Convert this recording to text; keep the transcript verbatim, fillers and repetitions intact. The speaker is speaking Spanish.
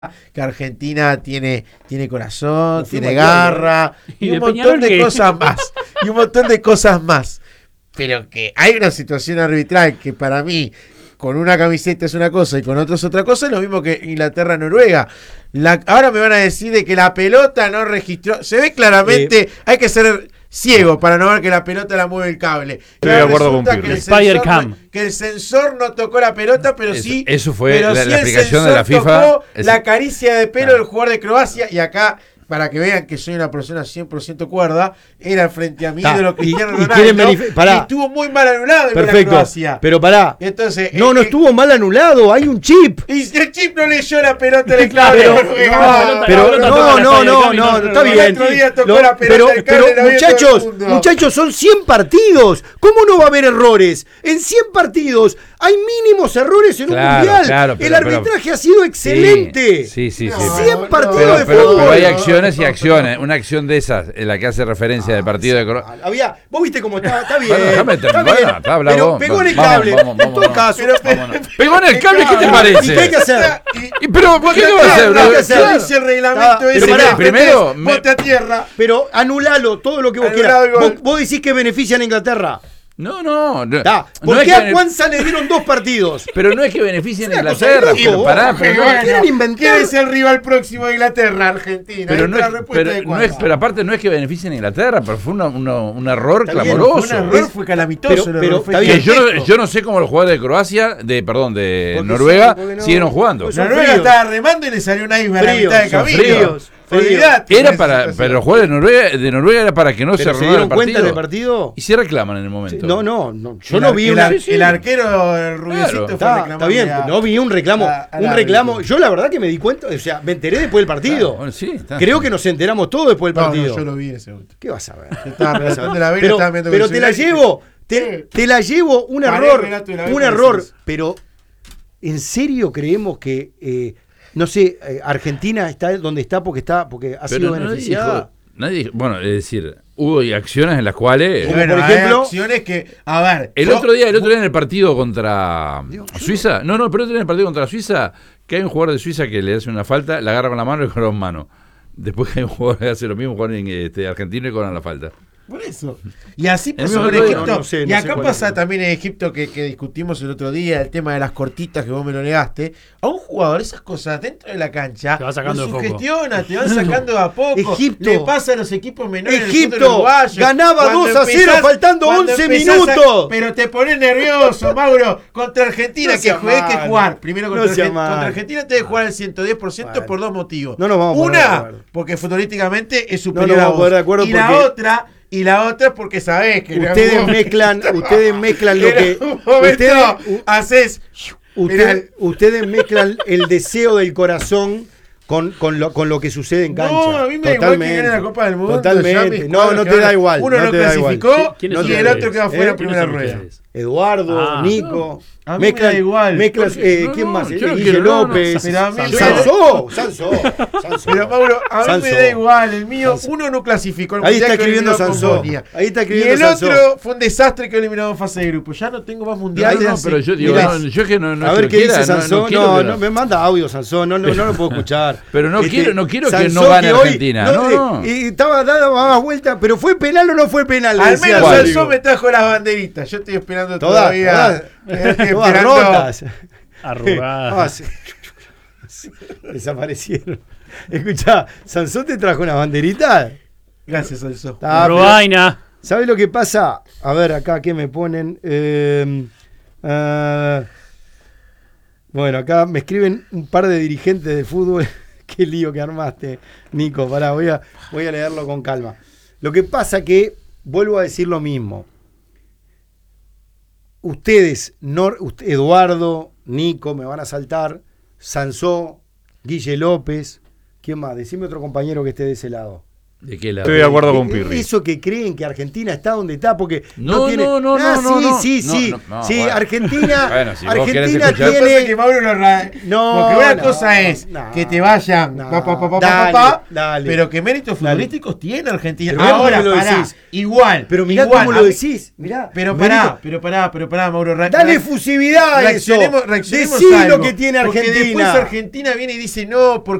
que Argentina tiene, tiene corazón, Nos tiene fuimos garra y y, de un montón Peñarol de que- cosas más. Y un montón de cosas más. Pero que hay una situación arbitral que para mí, con una camiseta es una cosa y con otra es otra cosa, es lo mismo que Inglaterra-Noruega. La, ahora me van a decir de que la pelota no registró. Se ve claramente, eh, hay que ser ciego para no ver que la pelota la mueve el cable. Estoy de acuerdo con Pirlo. que el, Spider sensor, Cam. que el sensor no tocó la pelota, pero Eso- sí. eso fue pero la- sí la el explicación de sensor la FIFA. tocó Es- la caricia de pelo Claro. del jugador de Croacia. Y acá, para que vean que soy una persona cien por ciento cuerda, era frente a mí Ta, de lo que y- Cristiano y quieren Ronaldo. verif- pará. Y estuvo muy mal anulado en la Perfecto. Croacia. Pero pará. Entonces, No, eh, no eh, estuvo mal anulado. Hay un chip. Y el chip no leyó la pelota del Claro, cable. pero- Noruega. no, la pelota- Pero la pelota no, toca la no, Spider no, Cam y no, no- está no- bien. El otro día tocó Lo- la pelota pero, del cable, pero la vio todo el muchachos, mundo. muchachos, son cien partidos. ¿Cómo no va a haber errores? En cien partidos hay mínimos errores en Claro, un mundial. claro, El pero- arbitraje ha sido excelente. Sí, sí, sí. No, sí. cien no, partidos Pero, de pero, fútbol. pero hay no, acciones y no, acciones. Una acción de esas, en la que hace referencia del partido de Croacia. Había, vos viste cómo estaba, está bien. Bueno, déjame está terminar, bien, está, habla pero vos. pegó en el Vamos, cable. vamos, en vamos, todo vamos. caso. Vámonos. ¿Pegó en el cable? ¿Qué te ¿Y parece? qué hay que hacer? ¿Y pero por qué no va a hacer? ¿Qué hay que hacer? Claro. Dice el reglamento Pero ese. pará, primero, me- Bote a tierra. Pero anulalo todo lo que vos Anulado quieras. el gol. Vos, vos decís que benefician a Inglaterra. No, no. no, Ta, ¿Por no es qué que a bene- Cuanza le dieron dos partidos? Pero no es que beneficien a Es una cosa Inglaterra. de loco, Pero vos. pará, Pero pero no no- quieren inventar. ¿Quién es el rival próximo de Inglaterra? Argentina. Pero, Ahí no está es, la respuesta pero, de no es, Cuenca. pero aparte no es que beneficien a Inglaterra, pero fue una- una- un error Está bien, clamoroso. Fue un error, Es- fue calamitoso. pero- el error, pero fue está Que bien. yo, no, Esto. yo no sé cómo los jugadores de Croacia, de perdón, de Porque Noruega, sí, porque no- siguieron jugando. pues son Noruega fríos. estaba remando y le salió un iceberg a la Fríos, mitad de son camino. fríos, fríos. Olvidate Era de para, esa pero situación. los jugadores de Noruega, de Noruega era para que no ¿Pero se se arruinara dieron el partido. cuenta del partido? Y se reclaman en el momento. No, no, no. Yo El no ar- vi el, una. ar- Sí, sí. el arquero el rubiecito Claro. fue Está, reclamando está bien, a- no vi un reclamo, a- al un árbitro. reclamo. Yo la verdad que me di cuenta, o sea, me enteré después del partido. Ah, bueno, sí, está. Creo que nos enteramos todos después del No, partido. no, yo lo vi en ese momento. ¿Qué vas a ver? Yo estaba ¿Qué vas a tratando ver? de la ver y pero estaba viendo pero con te el la celular y llevo, dije, te, te la llevo un Paré, error, Renato, y la vi un con error, eso. pero ¿en serio creemos que eh, no sé, eh, Argentina está donde está porque está porque ha Pero sido nadie beneficiada? dijo- nadie dijo- bueno, es decir, hubo acciones en las cuales. Como Bueno, por hay ejemplo- acciones que, a ver, El yo- otro día, el otro día en el partido contra Digo, yo- Suiza, no, no, pero el otro día en el partido contra Suiza, que hay un jugador de Suiza que le hace una falta, la agarra con la mano y con las manos. Después que hay un jugador que hace lo mismo, un jugador en, este, argentino y cobran la falta. Por eso. Y así El pasó mismo con otro día, Egipto. no, no sé, y no sé acá cuál pasa es. también en Egipto que, que discutimos el otro día, el tema de las cortitas que vos me lo negaste. A un jugador, esas cosas dentro de la cancha, Te va sacando lo de foco. sugestiona, te van sacando de a poco. Egipto. Le pasa a los equipos menores. del Egipto fútbol uruguayo. ganaba Cuando dos a cero empezás- faltando cuando once empezás a- minutos. pero te pones nervioso, Mauro. Contra Argentina, No que sea jugué que malo. jugar. Primero No contra, sea Argen- malo. contra Argentina te debe jugar al ciento diez por ciento Bueno. por dos motivos. No nos vamos a poner de Una, acuerdo. porque futbolísticamente es No superior nos a vamos a vos. poner de acuerdo y la porque- otra, y la otra es porque sabés que en Ustedes algún- mezclan, ustedes mezclan lo en que algún momento ustedes, u- haces Usted- ustedes mezclan el deseo del corazón con, con, lo, con lo que sucede en cancha. No, a mí me da igual que gane la Copa del Mundo. ya Totalmente. mis No, cuadros no que te van- da igual. Uno no no te da igual. clasificó ¿Quiénes y son el ustedes? otro quedó fuera ¿Eh? en primera ¿Quiénes son rueda. ustedes? Eduardo, Ah. Nico. A mí me da igual. Mezclas, eh, No, ¿quién no, más? yo no Guille quiero, no, no, López. pero a mí me- Sansó, Sansó, Sansó. Pero Mauro, a mí Sansó. me da igual. El mío, Sansó. uno no clasificó. El Ahí mundial está que escribiendo eliminó a Sansó. Polonia. Ahí está Y escribiendo el Sansó. otro fue un desastre que eliminó en fase de grupo. Ya no tengo más mundiales. No, no, hace- pero yo digo, Mirá, no, yo es que no, no A es ver que qué quiera, dice no- no Sansón. quiero No, que no, no- me manda audio Sansón, no, no, no lo puedo escuchar. Pero no quiero- no quiero que Sansón no gane que hoy- Argentina, no. eh, Y estaba dando más vueltas, pero ¿fue penal o no fue penal? Le Al decía menos Rodrigo. Sansón me trajo las banderitas. Yo estoy esperando Todas, todavía. todas, Estoy todas esperando- rotas. Arrugada. Ah, sí. Desaparecieron. Escuchá, ¿Sansón te trajo una banderita? Gracias, Sansón. Ah, pero- Robaina. ¿Sabes lo que pasa? A ver, acá, ¿qué me ponen? Eh, ah, bueno, acá me escriben un par de dirigentes de fútbol. Qué lío que armaste, Nico. Pará, voy a, voy a leerlo con calma. Lo que pasa que, vuelvo a decir lo mismo. Ustedes, no, usted- Eduardo, Nico, me van a saltar. Sansó, Guille López. ¿Quién más? Decime otro compañero que esté de ese lado. ¿De qué lado? Estoy de acuerdo Eh, con eh, Pirri. Eso que creen que Argentina está donde está, porque no, No, tiene. no, no, Ah, no, sí, no, sí, no, sí. no, no, sí, bueno. Argentina. Bueno, si vos querés Argentina escuchar- Lo que pasa es que tiene. Mauro lo ra- No, porque una no, cosa es no, que te vayan, no, pa, pa, pa, pa, dale, pa, pa, dale. pero que méritos Dale. futbolísticos tiene Argentina. Pero mirá Ahora, cómo lo pará, decís. igual. Pero mirá igual, cómo a lo mí- decís. Mirá. Pero mérito- pará, pero pará, pero pará, Mauro. re- Dale re- efusividad a eso. reaccionemos, reaccionemos Decí a algo, lo que tiene porque Argentina. después Argentina viene y dice no, porque